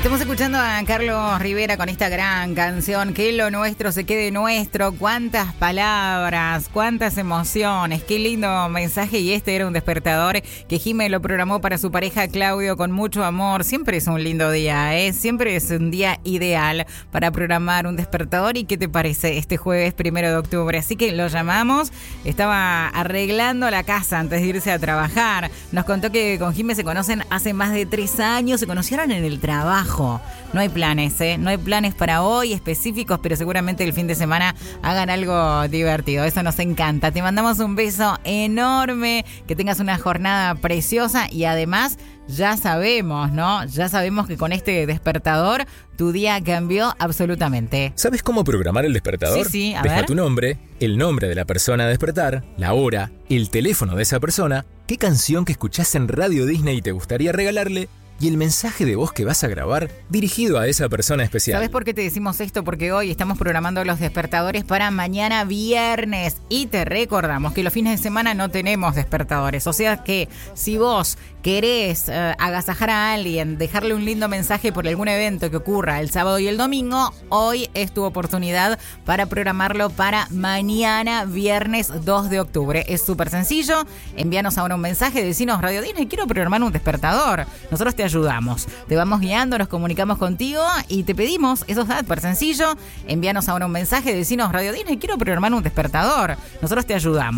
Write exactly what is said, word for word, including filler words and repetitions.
Estamos escuchando a Carlos Rivera con esta gran canción, que lo nuestro se quede nuestro. Cuántas palabras, cuántas emociones, qué lindo mensaje. Y este era un despertador que Jimé lo programó para su pareja Claudio con mucho amor. Siempre es un lindo día, ¿eh? Siempre es un día ideal para programar un despertador. ¿Y qué te parece este jueves primero de octubre? Así que lo llamamos, estaba arreglando la casa antes de irse a trabajar. Nos contó que con Jimé se conocen hace más de tres años, se conocieron en el trabajo. No hay planes, ¿eh? No hay planes para hoy específicos, pero seguramente el fin de semana hagan algo divertido. Eso nos encanta. Te mandamos un beso enorme, que tengas una jornada preciosa y además ya sabemos, ¿no? Ya sabemos que con este despertador tu día cambió absolutamente. ¿Sabes cómo programar el despertador? Sí, sí, a Deja ver. tu nombre, el nombre de la persona a despertar, la hora, el teléfono de esa persona, qué canción que escuchás en Radio Disney te gustaría regalarle y el mensaje de voz que vas a grabar dirigido a esa persona especial. ¿Sabes por qué te decimos esto? Porque hoy estamos programando los despertadores para mañana viernes y te recordamos que los fines de semana no tenemos despertadores. O sea que si vos querés eh, agasajar a alguien, dejarle un lindo mensaje por algún evento que ocurra el sábado y el domingo, hoy es tu oportunidad para programarlo para mañana viernes dos de octubre. Es súper sencillo. Envíanos ahora un mensaje, decinos Radio Disney, quiero programar un despertador. Nosotros te ayudamos, te vamos guiando, nos comunicamos contigo y te pedimos, eso es súper sencillo, envíanos ahora un mensaje, decinos Radio Disney, quiero programar un despertador, nosotros te ayudamos.